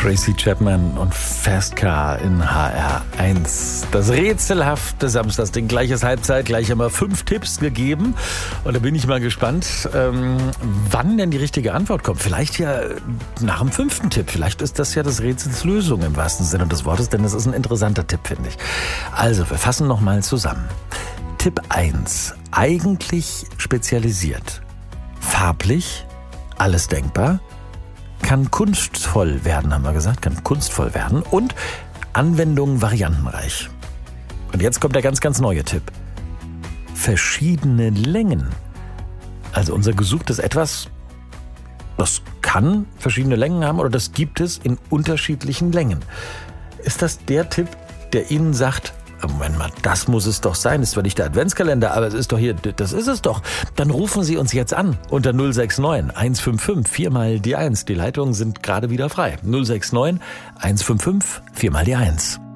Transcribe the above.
Tracy Chapman und Fast Car in HR1. Das rätselhafte Samstagsding. Gleiches Halbzeit, gleich einmal 5 Tipps gegeben. Und da bin ich mal gespannt, wann denn die richtige Antwort kommt. Vielleicht ja nach dem 5. Tipp. Vielleicht ist das ja des Rätsels Lösung im wahrsten Sinne des Wortes, denn das ist ein interessanter Tipp, finde ich. Also, wir fassen nochmal zusammen. Tipp 1. Eigentlich spezialisiert. Farblich, alles denkbar. Kann kunstvoll werden, haben wir gesagt, kann kunstvoll werden und Anwendung variantenreich. Und jetzt kommt der ganz, ganz neue Tipp. Verschiedene Längen. Also unser gesuchtes Etwas, das kann verschiedene Längen haben oder das gibt es in unterschiedlichen Längen. Ist das der Tipp, der Ihnen sagt, Moment mal, das muss es doch sein. Das ist zwar nicht der Adventskalender, aber es ist doch hier, das ist es doch. Dann rufen Sie uns jetzt an unter 069 155 4 mal die 1. Die Leitungen sind gerade wieder frei. 069 155 4 mal die 1.